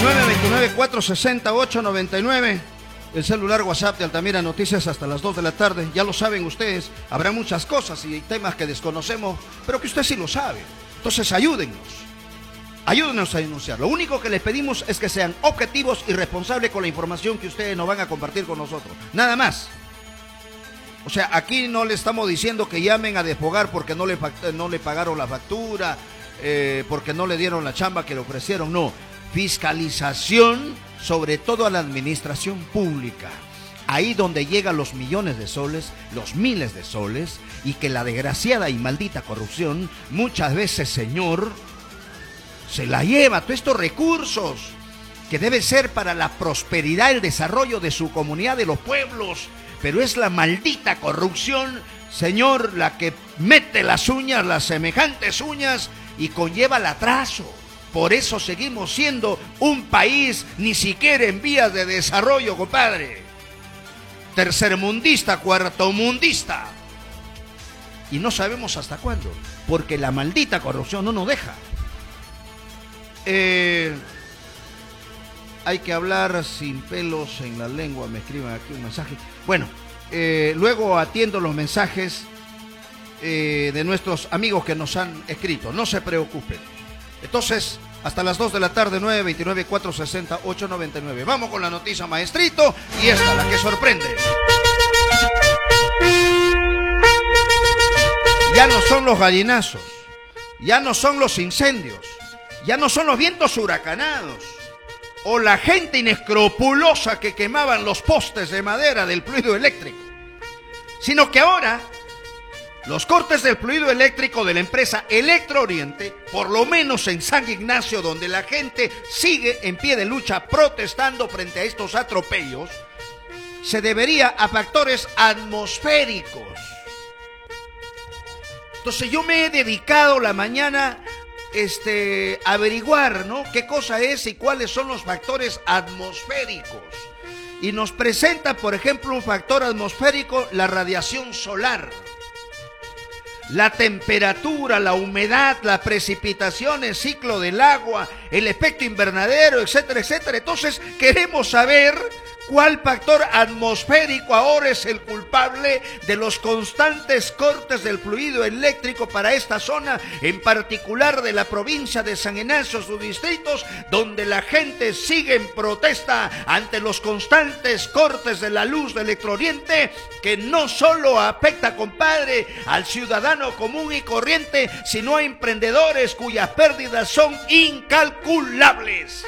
929-460-899. El celular WhatsApp de Altamira Noticias hasta las 2 de la tarde. Ya lo saben ustedes, habrá muchas cosas y temas que desconocemos, pero que usted sí lo sabe. Entonces ayúdennos a denunciar. Lo único que les pedimos es que sean objetivos y responsables con la información que ustedes nos van a compartir con nosotros. Nada más. O sea, aquí no le estamos diciendo que llamen a desfogar porque no le pagaron la factura, porque no le dieron la chamba que le ofrecieron. No, fiscalización sobre todo a la administración pública. Ahí donde llegan los millones de soles, los miles de soles, y que la desgraciada y maldita corrupción muchas veces, señor, se la lleva todos estos recursos que deben ser para la prosperidad, el desarrollo de su comunidad, de los pueblos. Pero es la maldita corrupción, señor, la que mete las uñas, las semejantes uñas, y conlleva el atraso. Por eso seguimos siendo un país ni siquiera en vías de desarrollo, compadre. Tercermundista, cuartomundista. Y no sabemos hasta cuándo, porque la maldita corrupción no nos deja. Hay que hablar sin pelos en la lengua, me escriban aquí un mensaje. Bueno, luego atiendo los mensajes de nuestros amigos que nos han escrito, no se preocupen. Entonces, hasta las 2 de la tarde, 929-460-899. Vamos con la noticia, maestrito, y esta, la que sorprende. Ya no son los gallinazos, ya no son los incendios, ya no son los vientos huracanados, o la gente inescrupulosa que quemaban los postes de madera del fluido eléctrico, sino que ahora los cortes del fluido eléctrico de la empresa Electro Oriente, por lo menos en San Ignacio, donde la gente sigue en pie de lucha protestando frente a estos atropellos, se debería a factores atmosféricos. Entonces yo me he dedicado la mañana a averiguar, ¿no?, qué cosa es y cuáles son los factores atmosféricos. Y nos presenta, por ejemplo, un factor atmosférico, la radiación solar. La temperatura, la humedad, la precipitación, el ciclo del agua, el efecto invernadero, etcétera, etcétera. Entonces queremos saber cuál factor atmosférico ahora es el culpable de los constantes cortes del fluido eléctrico para esta zona, en particular de la provincia de San Ignacio, sus distritos, donde la gente sigue en protesta ante los constantes cortes de la luz de Electro Oriente, que no solo afecta, compadre, al ciudadano común y corriente, sino a emprendedores cuyas pérdidas son incalculables.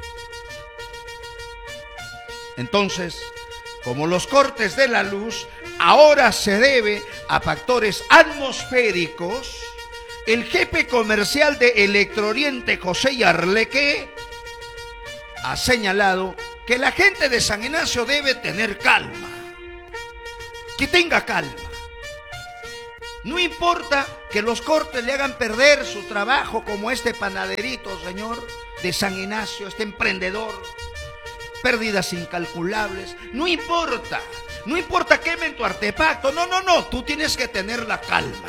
Entonces, como los cortes de la luz ahora se debe a factores atmosféricos, el jefe comercial de Electro Oriente, José Yarleque, ha señalado que la gente de San Ignacio debe tener calma, que tenga calma. No importa que los cortes le hagan perder su trabajo, como este panaderito, señor, de San Ignacio, este emprendedor. Pérdidas incalculables, no importa quemen tu artefacto, no, tú tienes que tener la calma,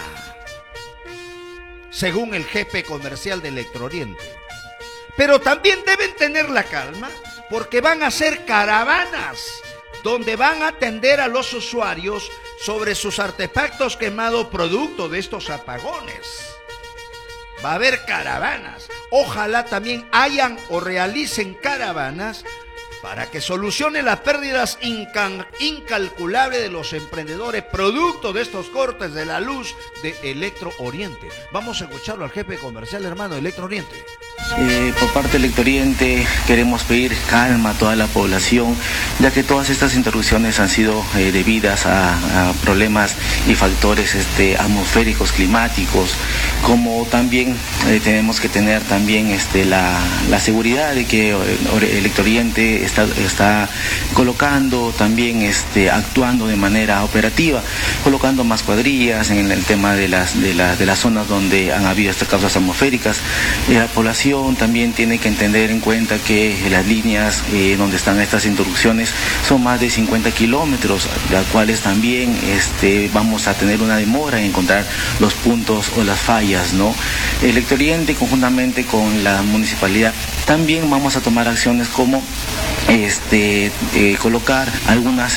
según el jefe comercial de Electro Oriente. Pero también deben tener la calma porque van a hacer caravanas donde van a atender a los usuarios sobre sus artefactos quemados producto de estos apagones. Va a haber caravanas, ojalá también hayan o realicen caravanas para que solucione las pérdidas incalculables de los emprendedores producto de estos cortes de la luz de Electro Oriente. Vamos a escucharlo al jefe comercial, hermano, de Electro Oriente. Por parte de Electro Oriente queremos pedir calma a toda la población, ya que todas estas interrupciones han sido debidas a problemas y factores atmosféricos, climáticos, como también tenemos que tener también la seguridad de que Electro Oriente está colocando también actuando de manera operativa, colocando más cuadrillas en el tema de las zonas donde han habido estas causas atmosféricas. La población también tiene que tener en cuenta que las líneas donde están estas interrupciones son más de 50 kilómetros, las cuales también vamos a tener una demora en encontrar los puntos o las fallas, ¿no? Electro Oriente, conjuntamente con la municipalidad, También vamos a tomar acciones como colocar algunas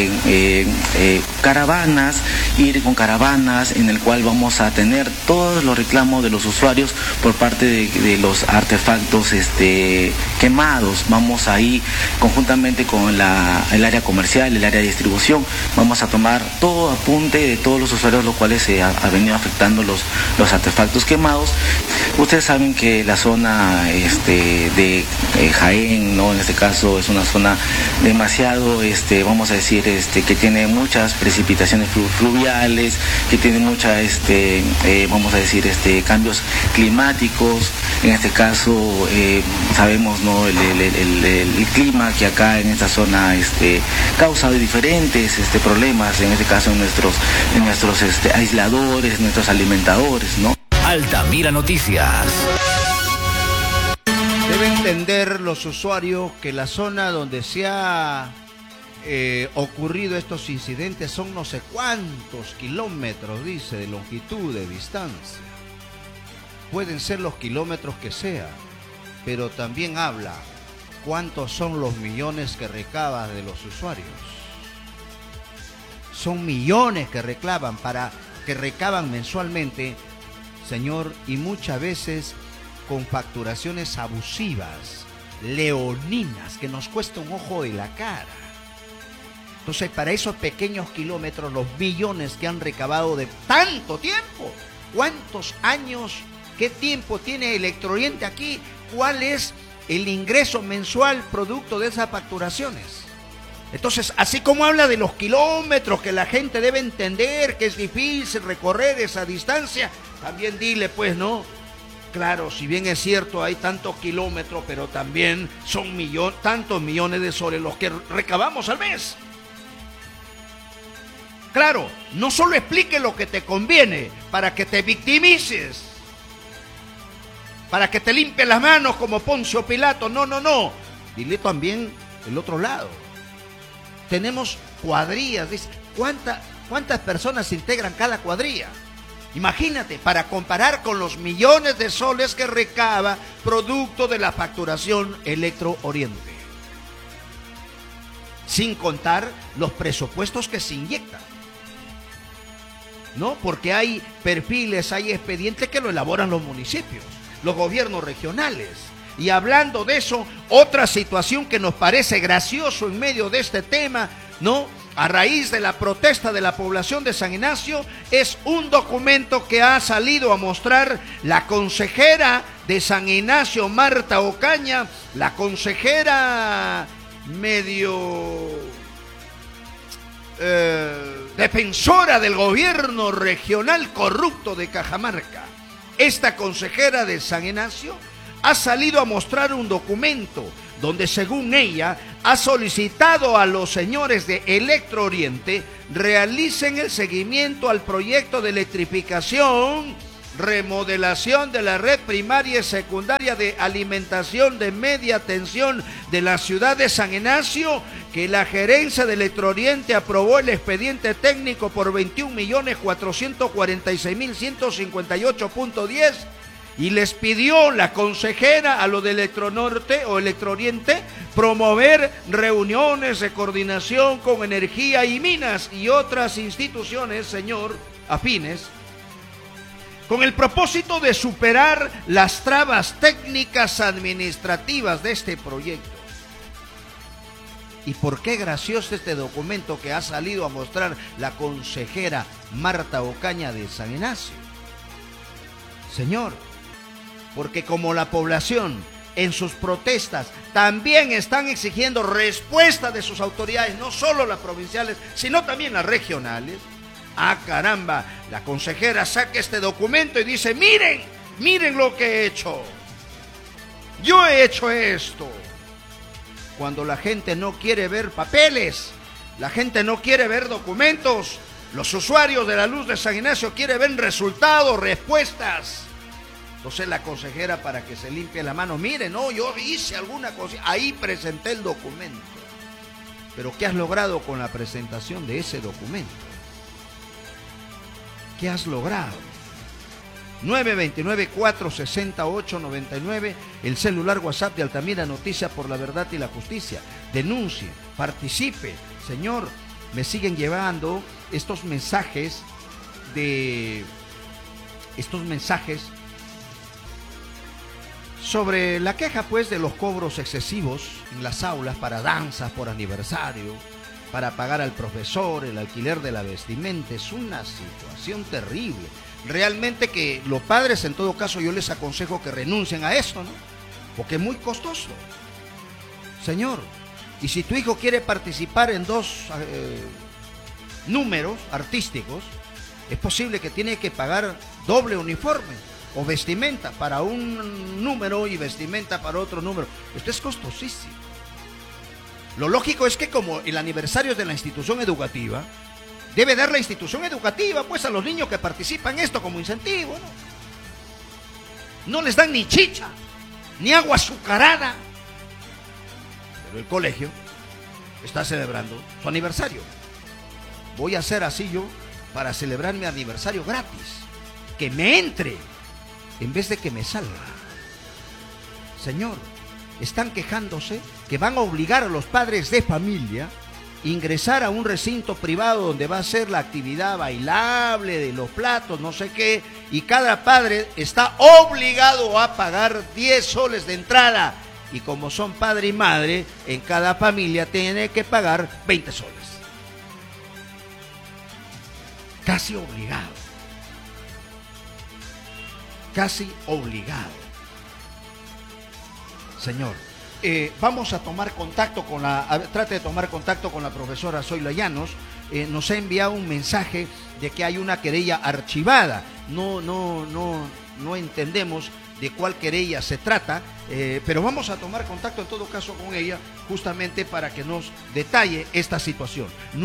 caravanas, ir con caravanas en el cual vamos a tener todos los reclamos de los usuarios por parte de los artefactos quemados. Vamos ahí conjuntamente con el área comercial, el área de distribución, vamos a tomar todo apunte de todos los usuarios los cuales se ha venido afectando los artefactos quemados. Ustedes saben que la zona de Jaén, ¿no? En este caso es una zona demasiado, vamos a decir, que tiene muchas precipitaciones fluviales, que tiene mucha, vamos a decir, cambios climáticos. En este caso sabemos, ¿no? el clima que acá en esta zona causa diferentes problemas, en este caso en nuestros aisladores, nuestros alimentadores, ¿no? Altamira Noticias. Deben entender los usuarios que la zona donde se ha ocurrido estos incidentes son no sé cuántos kilómetros, dice, de longitud, de distancia. Pueden ser los kilómetros que sea, pero también habla cuántos son los millones que recaba de los usuarios. Son millones que recaban mensualmente, señor, y muchas veces con facturaciones abusivas, leoninas, que nos cuesta un ojo de la cara. Entonces, para esos pequeños kilómetros, los millones que han recabado de tanto tiempo, ¿cuántos años, qué tiempo tiene Electrooriente aquí? ¿Cuál es el ingreso mensual producto de esas facturaciones? Entonces, así como habla de los kilómetros que la gente debe entender que es difícil recorrer esa distancia, también dile, pues, ¿no? Claro, si bien es cierto, hay tantos kilómetros, pero también son tantos millones de soles los que recabamos al mes. Claro, no solo explique lo que te conviene para que te victimices, para que te limpies las manos como Poncio Pilato. No. Dile también el otro lado. Tenemos cuadrillas, dice, ¿cuántas personas integran cada cuadrilla? Imagínate, para comparar con los millones de soles que recaba producto de la facturación Electrooriente. Sin contar los presupuestos que se inyectan, ¿no? Porque hay perfiles, hay expedientes que lo elaboran los municipios, los gobiernos regionales. Y hablando de eso, otra situación que nos parece gracioso en medio de este tema, ¿no? A raíz de la protesta de la población de San Ignacio, es un documento que ha salido a mostrar la consejera de San Ignacio, Marta Ocaña, la consejera medio defensora del gobierno regional corrupto de Cajamarca. Esta consejera de San Ignacio ha salido a mostrar un documento donde, según ella, ha solicitado a los señores de Electrooriente realicen el seguimiento al proyecto de electrificación, remodelación de la red primaria y secundaria de alimentación de media tensión de la ciudad de San Ignacio, que la gerencia de Electrooriente aprobó el expediente técnico por 21.446.158.10, y les pidió la consejera a lo de Electronorte o Electrooriente promover reuniones de coordinación con Energía y Minas y otras instituciones, señor, afines, con el propósito de superar las trabas técnicas administrativas de este proyecto. ¿Y por qué gracioso este documento que ha salido a mostrar la consejera Marta Ocaña de San Ignacio? Señor, porque como la población en sus protestas también están exigiendo respuesta de sus autoridades, no solo las provinciales, sino también las regionales. ¡Ah, caramba! La consejera saca este documento y dice, miren lo que he hecho. Yo he hecho esto. Cuando la gente no quiere ver papeles, la gente no quiere ver documentos, los usuarios de la luz de San Ignacio quieren ver resultados, respuestas. Entonces la consejera, para que se limpie la mano, mire, no, yo hice alguna cosa, ahí presenté el documento. Pero ¿qué has logrado con la presentación de ese documento? ¿Qué has logrado? 929-468-99, el celular WhatsApp de Altamira Noticias por la Verdad y la Justicia. Denuncie, participe. Señor, me siguen llevando estos mensajes sobre la queja, pues, de los cobros excesivos en las aulas para danzas por aniversario, para pagar al profesor, el alquiler de la vestimenta. Es una situación terrible. Realmente que los padres, en todo caso, yo les aconsejo que renuncien a esto, ¿no? Porque es muy costoso. Señor, y si tu hijo quiere participar en dos números artísticos, es posible que tiene que pagar doble uniforme o vestimenta para un número y vestimenta para otro número. Esto es costosísimo. Lo lógico es que, como el aniversario de la institución educativa, debe dar la institución educativa, pues, a los niños que participan en esto como incentivo, ¿no? No les dan ni chicha, ni agua azucarada. Pero el colegio está celebrando su aniversario. Voy a hacer así yo para celebrar mi aniversario gratis. Que me entre en vez de que me salga. Señor, están quejándose que van a obligar a los padres de familia a ingresar a un recinto privado donde va a ser la actividad bailable de los platos, no sé qué, y cada padre está obligado a pagar 10 soles de entrada. Y como son padre y madre, en cada familia tiene que pagar 20 soles. Casi obligado. Casi obligado. Señor, vamos a tomar contacto trate de tomar contacto con la profesora Zoila Llanos. Nos ha enviado un mensaje de que hay una querella archivada. No entendemos de cuál querella se trata, pero vamos a tomar contacto en todo caso con ella, justamente para que nos detalle esta situación.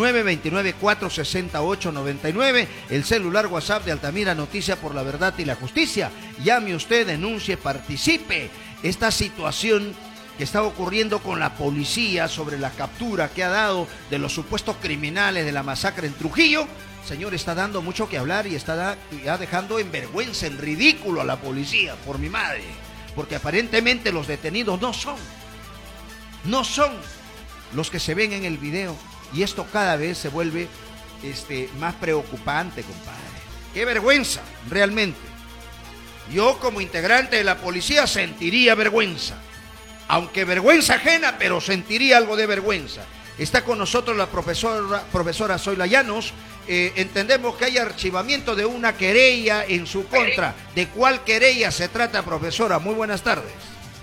929-468-99, el celular WhatsApp de Altamira Noticia por la Verdad y la Justicia. Llame usted, denuncie, participe. Esta situación que está ocurriendo con la policía sobre la captura que ha dado de los supuestos criminales de la masacre en Trujillo, señor, está dando mucho que hablar y está ya dejando en vergüenza, en ridículo a la policía, por mi madre, porque aparentemente los detenidos no son los que se ven en el video, y esto cada vez se vuelve más preocupante, compadre. ¡Qué vergüenza, realmente! Yo, como integrante de la policía, sentiría vergüenza, aunque vergüenza ajena, pero sentiría algo de vergüenza. Está con nosotros la profesora Zoila Llanos. Entendemos que hay archivamiento de una querella en su contra. ¿De cuál querella se trata, profesora? Muy buenas tardes.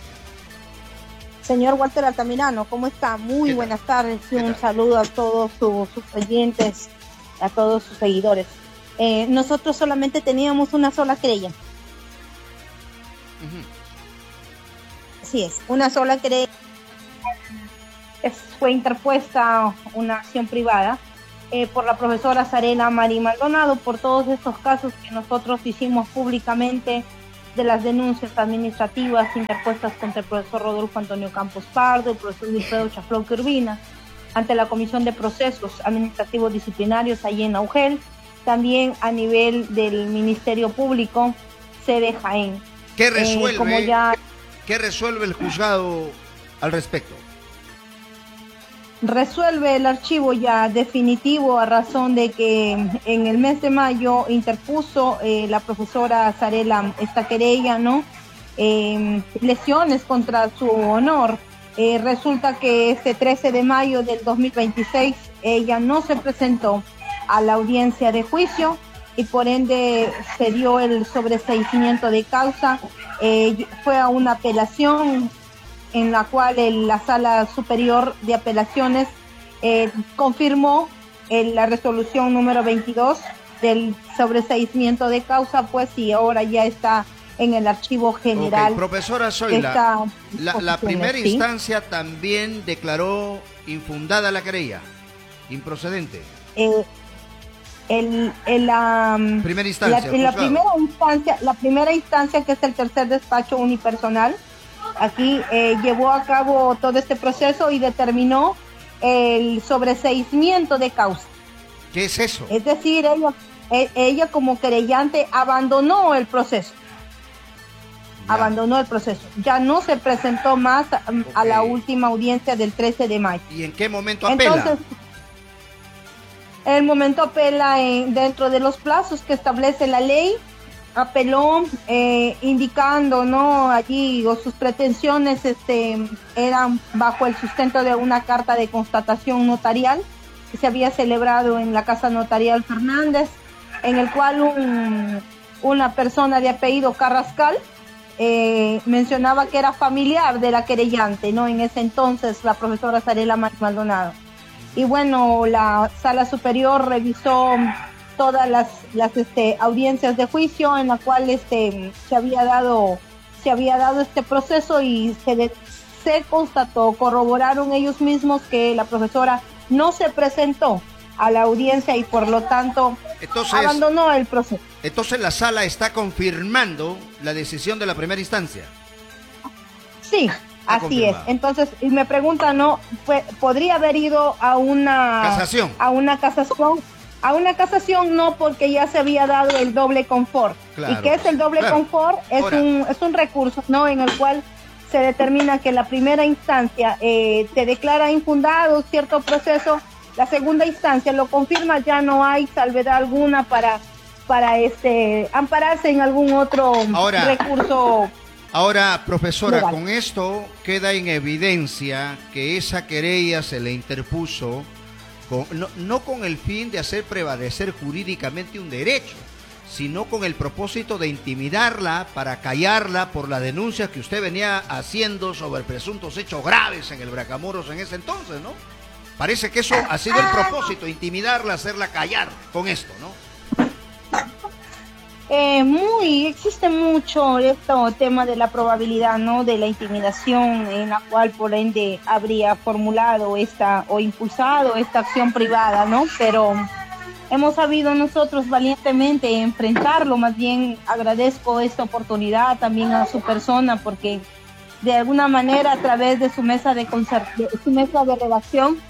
Señor Walter Altamirano, ¿cómo está? Muy buenas tardes y un saludo a todos sus oyentes, a todos sus seguidores. Nosotros solamente teníamos una sola querella. Así es, una sola querella. Fue interpuesta una acción privada por la profesora Sarela Mari Maldonado por todos estos casos que nosotros hicimos públicamente de las denuncias administrativas interpuestas contra el profesor Rodolfo Antonio Campos Pardo, el profesor Wilfredo Chaflauque Urbina, ante la Comisión de Procesos Administrativos Disciplinarios allí en Augel, también a nivel del Ministerio Público, sede Jaén. ¿Qué resuelve el juzgado al respecto? Resuelve el archivo ya definitivo a razón de que en el mes de mayo interpuso la profesora Sarela esta querella, ¿no? Lesiones contra su honor. Resulta que este 13 de mayo del 2026 ella no se presentó a la audiencia de juicio y por ende se dio el sobreseimiento de causa. Fue a una apelación en la cual la Sala Superior de Apelaciones confirmó la resolución número 22 del sobreseimiento de causa, pues, y ahora ya está en el archivo general. Profesora Zoila, la primera instancia también declaró infundada la querella, improcedente. La primera instancia, que es el tercer despacho unipersonal, aquí llevó a cabo todo este proceso y determinó el sobreseimiento de causa. ¿Qué es eso? Es decir, ella como querellante abandonó el proceso. Ya. Abandonó el proceso. Ya no se presentó más a la última audiencia del 13 de mayo. ¿Y en qué momento apela? Entonces, el momento apela dentro de los plazos que establece la ley, apeló indicando, ¿no? Allí o sus pretensiones eran bajo el sustento de una carta de constatación notarial que se había celebrado en la Casa Notarial Fernández, en el cual una persona de apellido Carrascal mencionaba que era familiar de la querellante, ¿no? En ese entonces, la profesora Sarela Maldonado. Y bueno, la Sala Superior revisó todas las audiencias de juicio en la cual se había dado este proceso y se constató, corroboraron ellos mismos que la profesora no se presentó a la audiencia y por lo tanto abandonó el proceso. Entonces la sala está confirmando la decisión de la primera instancia. Sí, así es. Entonces, y me preguntan, ¿no? ¿Podría haber ido a una casación? A una casación. A una casación no, porque ya se había dado el doble confort. Claro. ¿Y qué es el doble confort? Es un recurso, ¿no? En el cual se determina que la primera instancia te declara infundado cierto proceso, la segunda instancia lo confirma, ya no hay salvedad alguna para ampararse en algún otro recurso. Ahora, profesora, legal. con esto queda en evidencia que esa querella se le interpuso no con el fin de hacer prevalecer jurídicamente un derecho, sino con el propósito de intimidarla para callarla por la denuncia que usted venía haciendo sobre presuntos hechos graves en el Bracamoros en ese entonces, ¿no? Parece que eso ha sido el propósito, intimidarla, hacerla callar con esto, ¿no? Existe mucho tema de la probabilidad, ¿no? De la intimidación en la cual por ende habría formulado o impulsado esta acción privada, ¿no? Pero hemos sabido nosotros valientemente enfrentarlo. Más bien agradezco esta oportunidad también a su persona, porque de alguna manera a través de su mesa de redacción,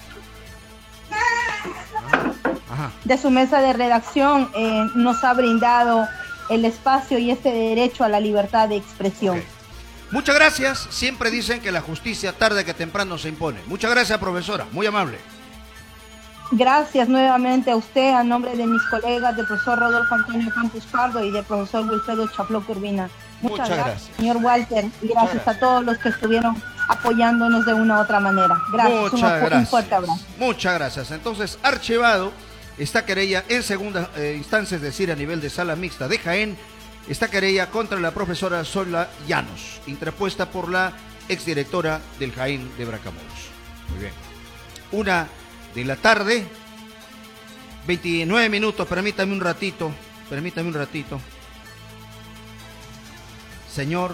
nos ha brindado el espacio y este derecho a la libertad de expresión. Okay. Muchas gracias. Siempre dicen que la justicia tarde que temprano se impone. Muchas gracias, profesora. Muy amable. Gracias nuevamente a usted, a nombre de mis colegas, del profesor Rodolfo Antonio Campos Pardo y del profesor Wilfredo Chaploc Urbina. Muchas gracias, señor Walter, y gracias a todos los que estuvieron apoyándonos de una u otra manera. Gracias. Un fuerte abrazo. Muchas gracias. Entonces, archivado esta querella en segunda instancia, es decir, a nivel de sala mixta de Jaén, esta querella contra la profesora Zoila Llanos, interpuesta por la exdirectora del Jaén de Bracamoros. Muy bien. 1:00 p.m, 29 minutos, permítame un ratito. Señor,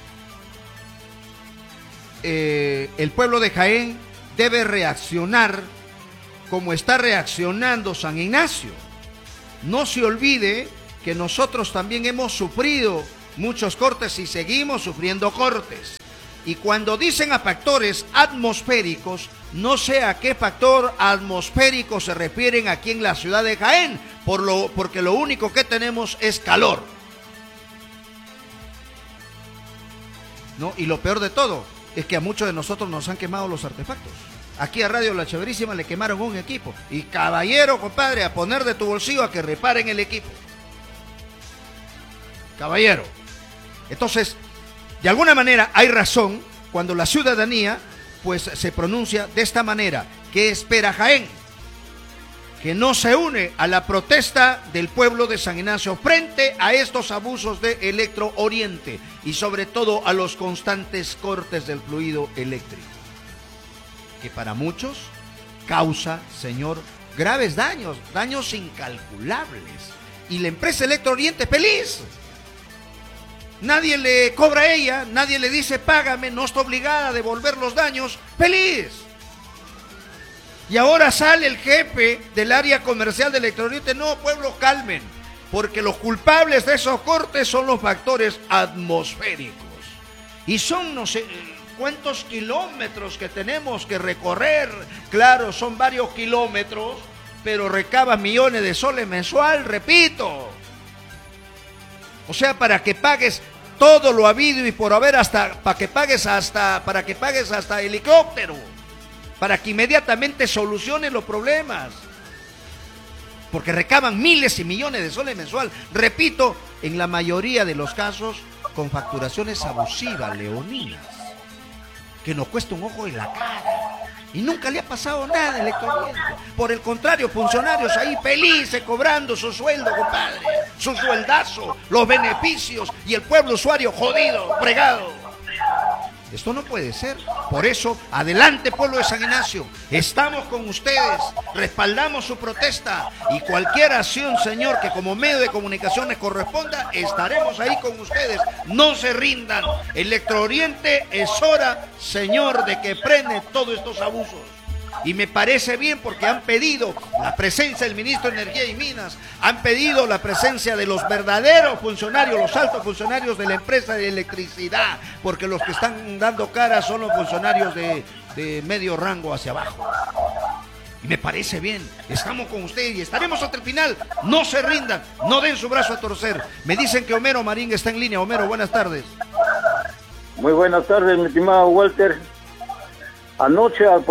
el pueblo de Jaén debe reaccionar como está reaccionando San Ignacio. No se olvide que nosotros también hemos sufrido muchos cortes y seguimos sufriendo cortes. Y cuando dicen a factores atmosféricos, no sé a qué factor atmosférico se refieren aquí en la ciudad de Jaén, porque lo único que tenemos es calor. ¿No? Y lo peor de todo es que a muchos de nosotros nos han quemado los artefactos. Aquí a Radio La Chéverísima le quemaron un equipo. Y caballero, compadre, a poner de tu bolsillo a que reparen el equipo. Caballero. Entonces, de alguna manera hay razón cuando la ciudadanía pues se pronuncia de esta manera. ¿Qué espera Jaén? Que no se une a la protesta del pueblo de San Ignacio frente a estos abusos de Electro Oriente y sobre todo a los constantes cortes del fluido eléctrico, que para muchos causa, señor, graves daños incalculables. Y la empresa Electro Oriente feliz. Nadie le cobra a ella, nadie le dice págame, no está obligada a devolver los daños, feliz. Y ahora sale el jefe del área comercial de Electro Oriente, no, pueblo, calmen, porque los culpables de esos cortes son los factores atmosféricos. Y son, no sé, cuántos kilómetros que tenemos que recorrer. Claro, son varios kilómetros, pero recabas millones de soles mensual, repito. O sea, para que pagues todo lo habido y por haber, para que pagues hasta helicóptero, para que inmediatamente solucionen los problemas. Porque recaban miles y millones de soles mensual. Repito, en la mayoría de los casos, con facturaciones abusivas, leoninas, que nos cuesta un ojo en la cara. Y nunca le ha pasado nada al electoraliente. Por el contrario, funcionarios ahí felices cobrando su sueldo, compadre, su sueldazo, los beneficios, y el pueblo usuario jodido, fregado. Esto no puede ser. Por eso, adelante, pueblo de San Ignacio. Estamos con ustedes, respaldamos su protesta y cualquier acción, señor, que como medio de comunicación les corresponda, estaremos ahí con ustedes. No se rindan. Electrooriente, es hora, señor, de que frene todos estos abusos. Y me parece bien porque han pedido la presencia del ministro de Energía y Minas, han pedido la presencia de los verdaderos funcionarios, los altos funcionarios de la empresa de electricidad, porque los que están dando cara son los funcionarios de medio rango hacia abajo. Y me parece bien, estamos con ustedes y estaremos hasta el final. No se rindan, no den su brazo a torcer. Me dicen que Homero Marín está en línea. Homero, buenas tardes. Muy buenas tardes, mi estimado Walter. Anoche al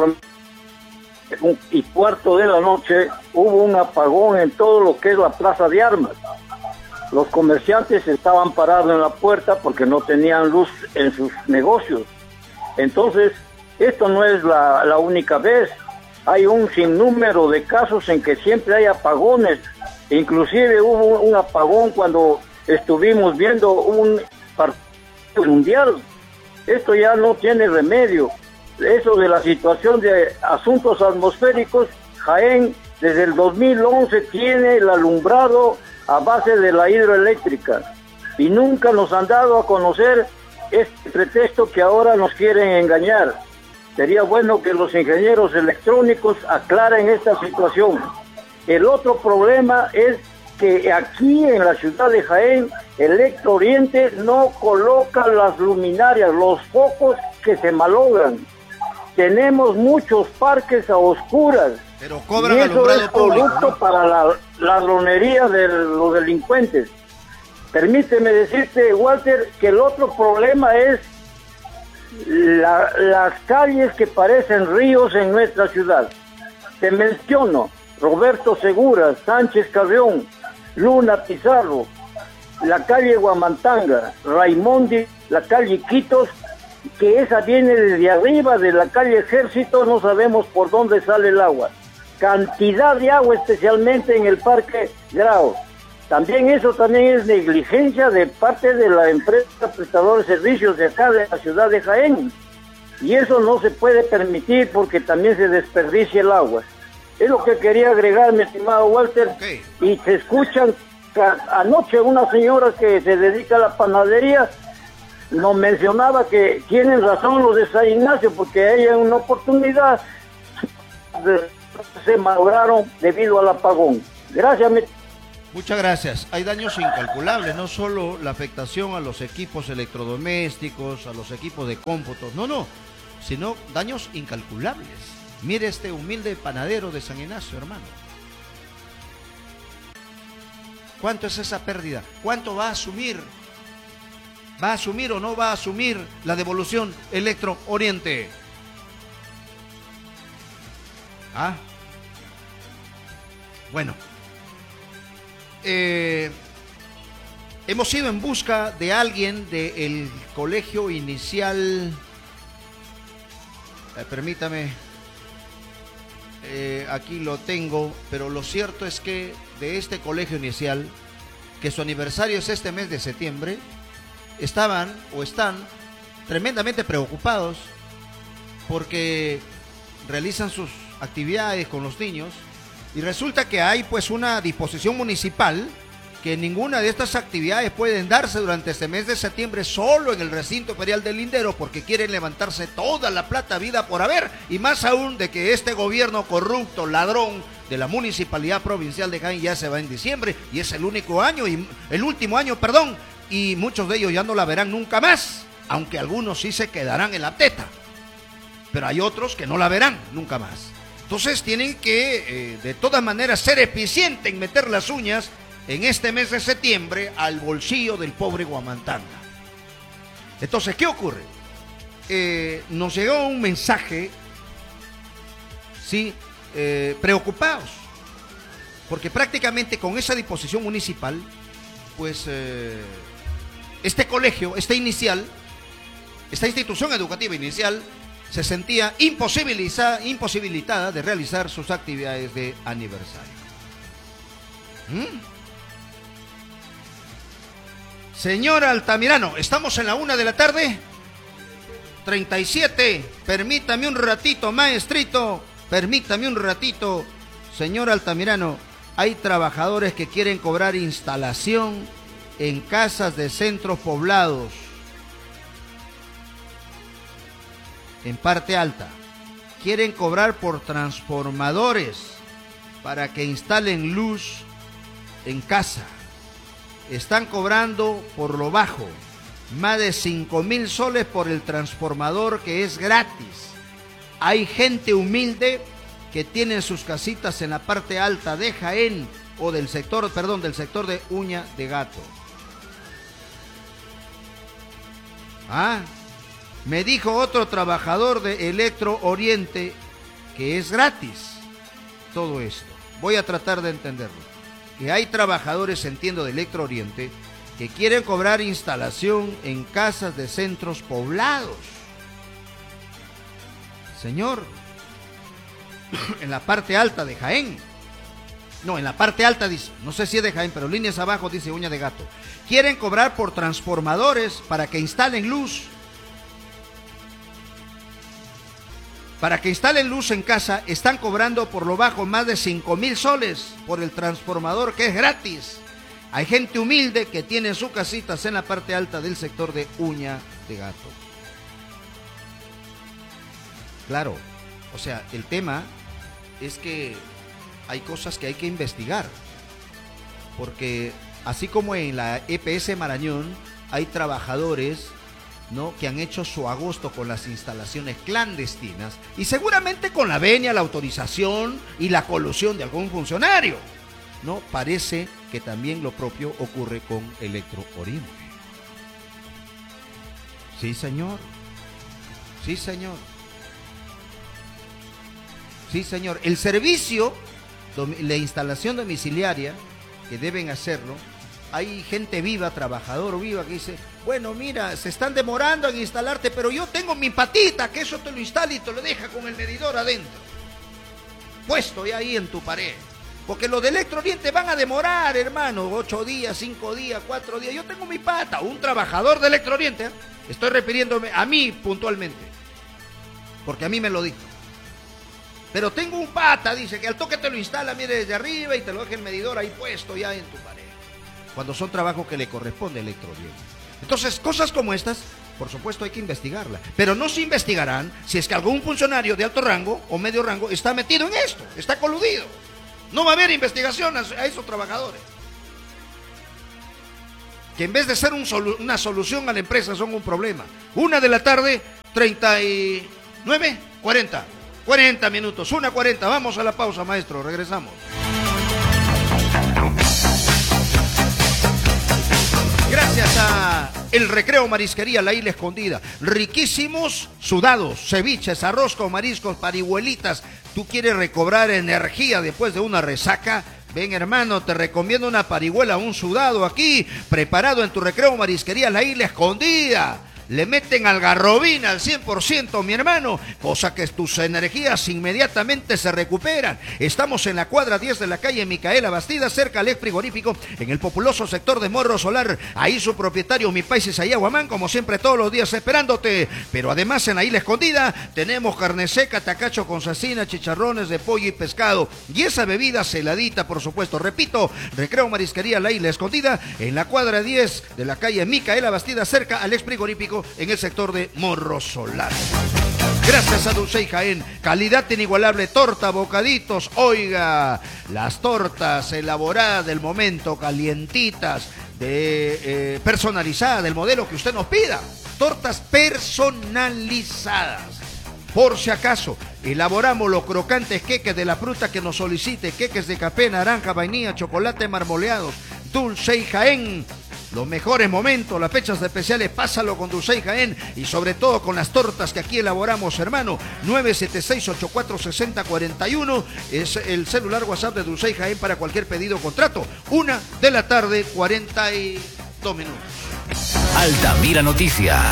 1:15 de la noche hubo un apagón en todo lo que es la plaza de armas. Los comerciantes estaban parados en la puerta porque no tenían luz en sus negocios. Entonces, esto no es la única vez. Hay un sinnúmero de casos en que siempre hay apagones. Inclusive hubo un apagón cuando estuvimos viendo un partido mundial. Esto ya no tiene remedio. Eso de la situación de asuntos atmosféricos, Jaén desde el 2011 tiene el alumbrado a base de la hidroeléctrica y nunca nos han dado a conocer este pretexto que ahora nos quieren engañar. Sería bueno que los ingenieros electrónicos aclaren esta situación. El otro problema es que aquí en la ciudad de Jaén, Electrooriente no coloca las luminarias, los focos que se malogran. Tenemos muchos parques a oscuras. Pero cobran y eso alumbrado es público, producto, ¿no?, para la ladronería de los delincuentes. Permíteme decirte, Walter, que el otro problema es las calles que parecen ríos en nuestra ciudad. Te menciono Roberto Segura, Sánchez Carrión, Luna Pizarro, la calle Guamantanga, Raimondi, la calle Quitos, que esa viene desde arriba de la calle Ejército, no sabemos por dónde sale el agua. Cantidad de agua, especialmente en el Parque Grau. También eso también es negligencia de parte de la empresa prestadora de servicios de acá de la ciudad de Jaén. Y eso no se puede permitir porque también se desperdicia el agua. Es lo que quería agregar, mi estimado Walter. Okay. Y se escuchan, anoche una señora que se dedica a la panadería nos mencionaba que tienen razón los de San Ignacio, porque ella en una oportunidad se malograron debido al apagón. Gracias. Muchas gracias. Hay daños incalculables, no solo la afectación a los equipos electrodomésticos, a los equipos de cómputos, no, sino daños incalculables. Mire este humilde panadero de San Ignacio, hermano. ¿Cuánto es esa pérdida? ¿Cuánto va a asumir? ¿Va a asumir o no va a asumir la devolución Electrooriente? ¿Ah? Bueno. Hemos ido en busca de alguien del colegio inicial. Permítame. Aquí lo tengo, pero lo cierto es que de este colegio inicial, que su aniversario es este mes de septiembre, estaban o están tremendamente preocupados porque realizan sus actividades con los niños y resulta que hay pues una disposición municipal que ninguna de estas actividades pueden darse durante este mes de septiembre solo en el recinto ferial del Lindero porque quieren levantarse toda la plata vida por haber, y más aún de que este gobierno corrupto, ladrón de la Municipalidad Provincial de Jaén ya se va en diciembre y es el último año, y muchos de ellos ya no la verán nunca más, aunque algunos sí se quedarán en la teta, pero hay otros que no la verán nunca más. Entonces tienen que, de todas maneras, ser eficientes en meter las uñas en este mes de septiembre al bolsillo del pobre Huamantanga. Entonces, ¿qué ocurre? Nos llegó un mensaje, sí, preocupados, porque prácticamente con esa disposición municipal, pues este colegio, esta institución educativa inicial, se sentía imposibilitada de realizar sus actividades de aniversario. Señora Altamirano, estamos en la 1:37. Permítame un ratito, maestrito. Permítame un ratito. Señor Altamirano, hay trabajadores que quieren cobrar instalación en casas de centros poblados. En parte alta, quieren cobrar por transformadores para que instalen luz en casa. Están cobrando por lo bajo más de 5,000 soles por el transformador, que es gratis. Hay gente humilde que tiene sus casitas en la parte alta de Jaén o del sector de Uña de Gato. Me dijo otro trabajador de Electro Oriente que es gratis todo esto. Voy a tratar de entenderlo. Que hay trabajadores, entiendo, de Electro Oriente que quieren cobrar instalación en casas de centros poblados. Señor, en la parte alta de Jaén. No, en la parte alta dice, no sé si es de Jaén, pero líneas abajo dice Uña de Gato. Quieren cobrar por transformadores para que instalen luz. Para que instalen luz en casa, están cobrando por lo bajo más de 5,000 soles por el transformador, que es gratis. Hay gente humilde que tiene sus casitas en la parte alta del sector de Uña de Gato. Claro, o sea, el tema es que hay cosas que hay que investigar. Porque así como en la EPS Marañón hay trabajadores, ¿no?, que han hecho su agosto con las instalaciones clandestinas y seguramente con la venia, la autorización y la colusión de algún funcionario, ¿no? Parece que también lo propio ocurre con Electro Oriente. Sí, señor. Sí, señor. Sí, señor. El servicio, la instalación domiciliaria, que deben hacerlo, hay gente viva, trabajador viva, que dice, bueno, mira, se están demorando en instalarte, pero yo tengo mi patita, que eso te lo instala y te lo deja con el medidor adentro, puesto ya ahí en tu pared. Porque los de Electro Oriente van a demorar, hermano, 8 días, 5 días, 4 días. Yo tengo mi pata, un trabajador de Electro Oriente, estoy refiriéndome a mí puntualmente, porque a mí me lo dijo. Pero tengo un pata, dice, que al toque te lo instala, mire, desde arriba y te lo deja el medidor ahí puesto ya en tu pared, cuando son trabajos que le corresponde a Electro Oriente. Entonces, cosas como estas, por supuesto, hay que investigarlas. Pero no se investigarán si es que algún funcionario de alto rango o medio rango está metido en esto, está coludido. No va a haber investigación a esos trabajadores, que en vez de ser una solución a la empresa son un problema. 1:39, 40 minutos, 1:40. Vamos a la pausa, maestro, regresamos. Gracias a El Recreo Marisquería La Isla Escondida. Riquísimos sudados, ceviches, arroz con mariscos, parihuelitas. ¿Tú quieres recobrar energía después de una resaca? Ven, hermano, te recomiendo una parihuela, un sudado aquí, preparado en tu Recreo Marisquería La Isla Escondida. Le meten algarrobina al 100%, mi hermano, cosa que tus energías inmediatamente se recuperan. Estamos en la cuadra 10 de la calle Micaela Bastida, cerca al ex frigorífico, en el populoso sector de Morro Solar. Ahí su propietario, mi país Isaías Guamán, como siempre, todos los días esperándote. Pero además en la Isla Escondida tenemos carne seca, tacacho con cecina, chicharrones de pollo y pescado. Y esa bebida celadita, por supuesto. Repito, Recreo Marisquería La Isla Escondida, en la cuadra 10 de la calle Micaela Bastida, cerca al ex frigorífico, en el sector de Morro Solar. Gracias a Dulce y Jaén, calidad inigualable, torta, bocaditos. Oiga, las tortas elaboradas del momento, calientitas, personalizadas, del modelo que usted nos pida. Tortas personalizadas. Por si acaso, elaboramos los crocantes queques de la fruta que nos solicite, queques de café, naranja, vainilla, chocolate marmoleados, Dulce y Jaén. Los mejores momentos, las fechas especiales, pásalo con Dulce y Jaén y sobre todo con las tortas que aquí elaboramos, hermano. 976-846041 es el celular WhatsApp de Dulce y Jaén para cualquier pedido o contrato. 1:00 42 minutos. Altamira Noticias.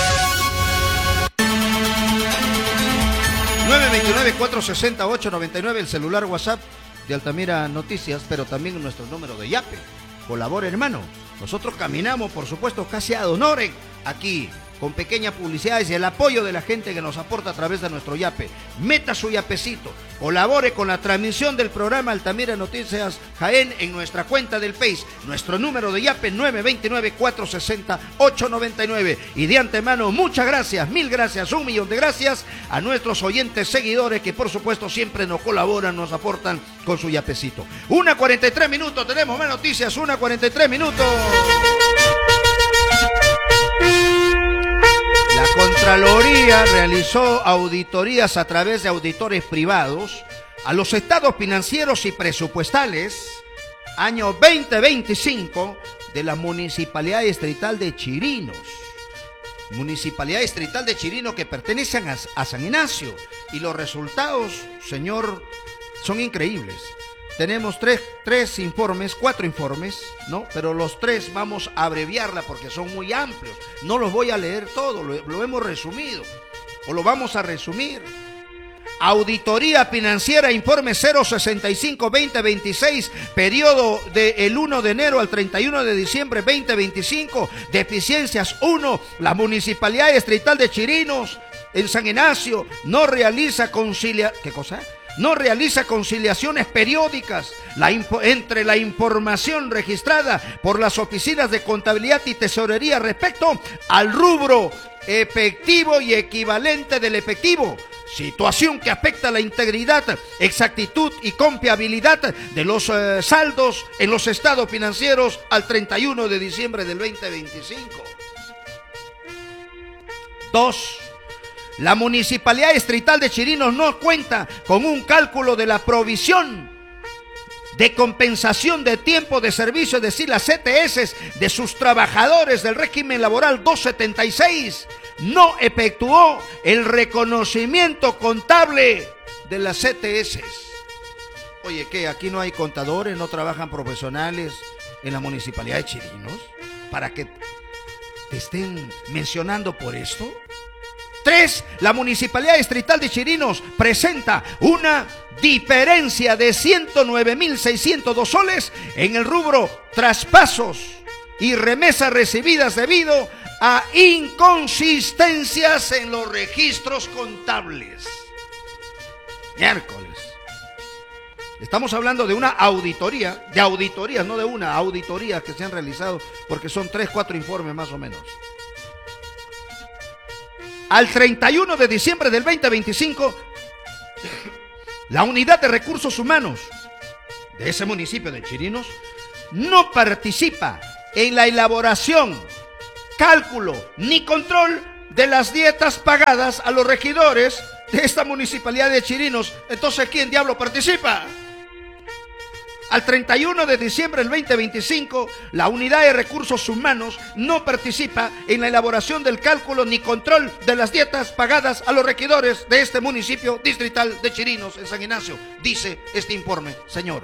929-468-99 el celular WhatsApp de Altamira Noticias, pero también nuestro número de Yape. Colabore, hermano. Nosotros caminamos, por supuesto, casi ad honorem aquí, con pequeñas publicidades y el apoyo de la gente que nos aporta a través de nuestro Yape. Meta su yapecito, colabore con la transmisión del programa Altamira Noticias Jaén en nuestra cuenta del Face. Nuestro número de Yape 929-460-899. Y de antemano, muchas gracias, mil gracias, 1.000.000 de gracias a nuestros oyentes seguidores que por supuesto siempre nos colaboran, nos aportan con su yapecito. 1:43 minutos, tenemos más noticias, 1:43 minutos. La Contraloría realizó auditorías a través de auditores privados a los estados financieros y presupuestales año 2025 de la Municipalidad Distrital de Chirinos. Municipalidad Distrital de Chirinos que pertenecen a San Ignacio. Y los resultados, señor, son increíbles. Tenemos cuatro informes, ¿no? Pero los tres vamos a abreviarla porque son muy amplios. No los voy a leer todo, lo hemos resumido. O lo vamos a resumir. Auditoría Financiera, informe 065-2026, periodo del 1 de enero al 31 de diciembre 2025. Deficiencias 1. La Municipalidad Distrital de Chirinos, en San Ignacio, no realiza ¿Qué cosa? No realiza conciliaciones periódicas entre la información registrada por las oficinas de contabilidad y tesorería respecto al rubro efectivo y equivalente del efectivo. Situación que afecta la integridad, exactitud y confiabilidad de los saldos en los estados financieros al 31 de diciembre del 2025. 2. La Municipalidad Distrital de Chirinos no cuenta con un cálculo de la provisión de compensación de tiempo de servicio, es decir, las CTS de sus trabajadores del régimen laboral 276. No efectuó el reconocimiento contable de las CTS. Oye, ¿qué? ¿Aquí no hay contadores, no trabajan profesionales en la Municipalidad de Chirinos? ¿Para que te estén mencionando por esto? 3. La Municipalidad Distrital de Chirinos presenta una diferencia de 109.602 soles en el rubro traspasos y remesas recibidas debido a inconsistencias en los registros contables. Miércoles. Estamos hablando de una auditoría, de auditorías, no de una auditoría que se han realizado, porque son 3-4 informes más o menos. Al 31 de diciembre del 2025, la unidad de recursos humanos de ese municipio de Chirinos no participa en la elaboración, cálculo ni control de las dietas pagadas a los regidores de esta municipalidad de Chirinos. Entonces, ¿quién diablo participa? Al 31 de diciembre del 2025, la unidad de recursos humanos no participa en la elaboración del cálculo ni control de las dietas pagadas a los regidores de este municipio distrital de Chirinos, en San Ignacio, dice este informe, señor.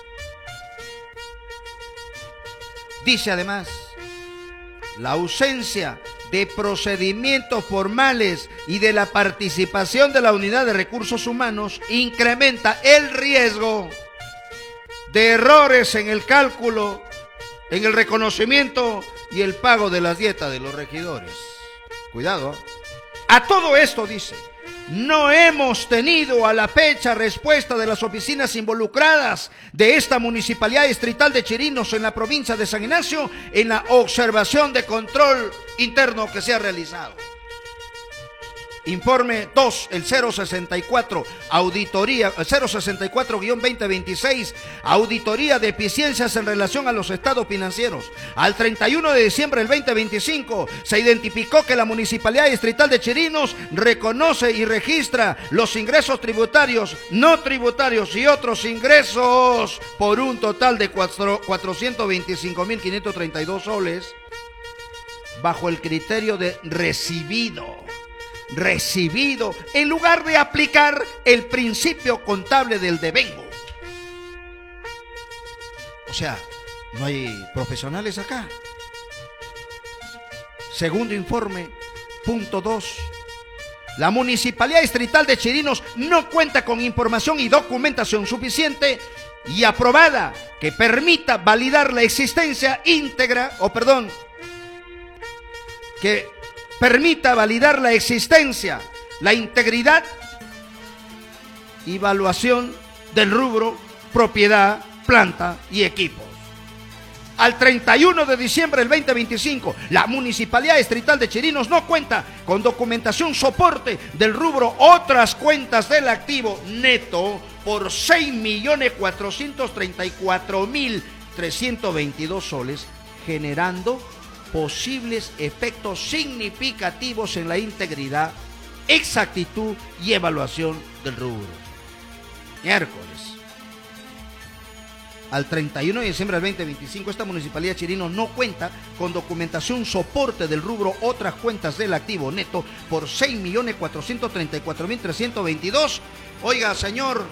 Dice además, la ausencia de procedimientos formales y de la participación de la unidad de recursos humanos incrementa el riesgo de errores en el cálculo, en el reconocimiento y el pago de las dietas de los regidores. Cuidado. A todo esto dice, no hemos tenido a la fecha respuesta de las oficinas involucradas de esta Municipalidad Distrital de Chirinos en la provincia de San Ignacio en la observación de control interno que se ha realizado. Informe 2, el 064, auditoría, 064-2026, auditoría de eficiencias en relación a los estados financieros. Al 31 de diciembre del 2025 se identificó que la Municipalidad Distrital de Chirinos reconoce y registra los ingresos tributarios, no tributarios y otros ingresos por un total de 425.532 soles bajo el criterio de recibido, en lugar de aplicar el principio contable del devengo. O sea, no hay profesionales acá. Segundo informe, punto 2. La Municipalidad Distrital de Chirinos no cuenta con información y documentación suficiente y aprobada que permita validar la existencia íntegra, que permita validar la existencia, la integridad y evaluación del rubro propiedad, planta y equipos. Al 31 de diciembre del 2025, la Municipalidad Distrital de Chirinos no cuenta con documentación soporte del rubro otras cuentas del activo neto por 6.434.322 soles, generando posibles efectos significativos en la integridad, exactitud y evaluación del rubro. Miércoles. Al 31 de diciembre del 2025, esta Municipalidad de Chirinos no cuenta con documentación soporte del rubro otras cuentas del activo neto por 6.434.322. Oiga, señor,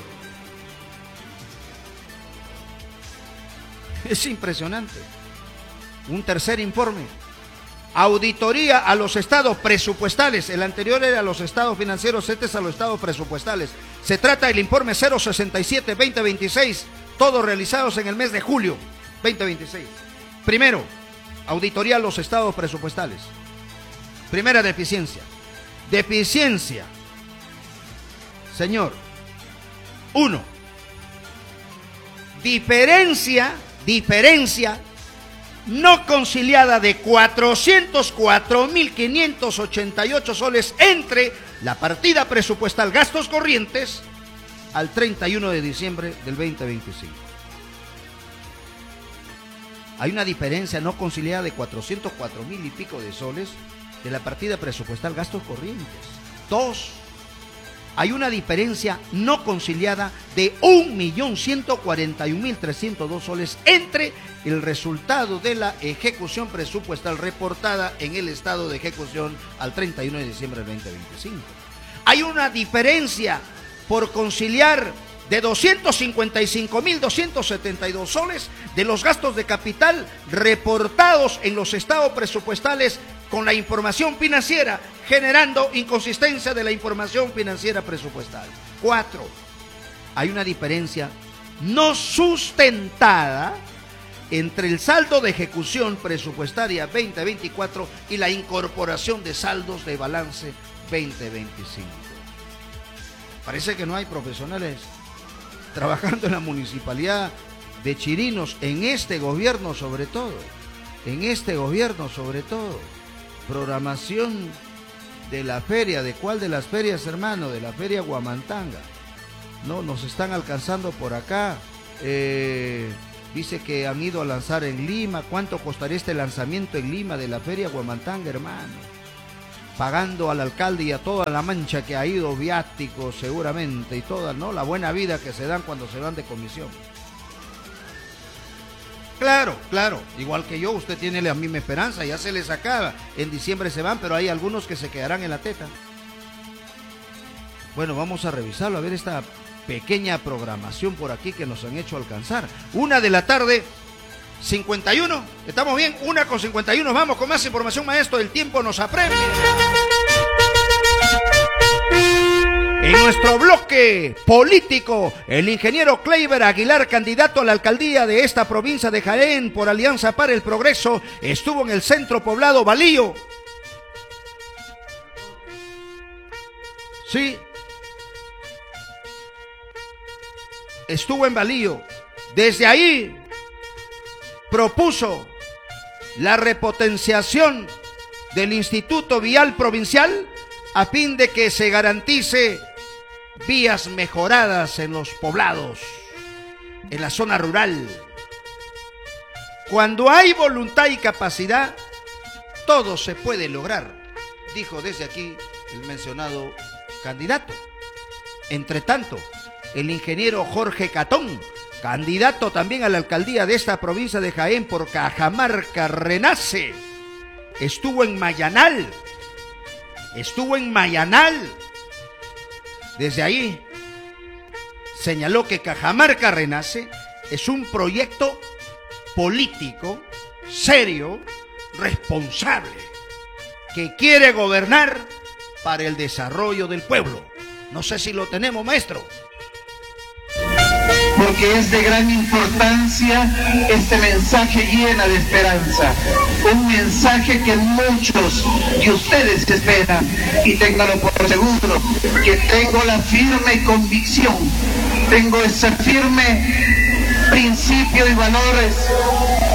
es impresionante. Un tercer informe, auditoría a los estados presupuestales. El anterior era a los estados financieros, este es a los estados presupuestales. Se trata del informe 067-2026, todos realizados en el mes de julio 2026. Primero, auditoría a los estados presupuestales. Primera deficiencia. Señor, 1. Diferencia no conciliada de 404.588 soles entre la partida presupuestal gastos corrientes al 31 de diciembre del 2025. Hay una diferencia no conciliada de 404.000 y pico de soles de la partida presupuestal gastos corrientes. 2. Hay una diferencia no conciliada de 1.141.302 soles entre el resultado de la ejecución presupuestal reportada en el estado de ejecución al 31 de diciembre del 2025. Hay una diferencia por conciliar de 255.272 soles de los gastos de capital reportados en los estados presupuestales con la información financiera, generando inconsistencia de la información financiera presupuestal. 4. Hay una diferencia no sustentada entre el saldo de ejecución presupuestaria 2024 y la incorporación de saldos de balance 2025. Parece que no hay profesionales trabajando en la Municipalidad de Chirinos, en este gobierno sobre todo. Programación de la feria. ¿De cuál de las ferias, hermano? De la feria Huamantanga. No, nos están alcanzando por acá. Dice que han ido a lanzar en Lima. ¿Cuánto costaría este lanzamiento en Lima de la feria Huamantanga, hermano? Pagando al alcalde y a toda la mancha que ha ido, viáticos seguramente, y toda, ¿no?, la buena vida que se dan cuando se van de comisión. Claro, igual que yo, usted tiene la misma esperanza, ya se les acaba, en diciembre se van, pero hay algunos que se quedarán en la teta. Bueno, vamos a revisarlo, a ver esta pequeña programación por aquí que nos han hecho alcanzar. 1:51 PM, ¿estamos bien? 1:51, vamos con más información, maestro, el tiempo nos apremia. En nuestro bloque político, el ingeniero Kleiber Aguilar, candidato a la alcaldía de esta provincia de Jaén por Alianza para el Progreso, estuvo en el centro poblado Balío. Sí, estuvo en Balío. Desde ahí propuso la repotenciación del Instituto Vial Provincial a fin de que se garantice vías mejoradas en los poblados, en la zona rural. Cuando hay voluntad y capacidad, todo se puede lograr, dijo desde aquí el mencionado candidato. Entre tanto, el ingeniero Jorge Catón, candidato también a la alcaldía de esta provincia de Jaén por Cajamarca Renace, estuvo en Mayanal. Desde ahí señaló que Cajamarca Renace es un proyecto político, serio, responsable, que quiere gobernar para el desarrollo del pueblo. No sé si lo tenemos, maestro. Porque es de gran importancia este mensaje llena de esperanza, un mensaje que muchos de ustedes esperan, y ténganlo por seguro que tengo la firme convicción, tengo ese firme principio y valores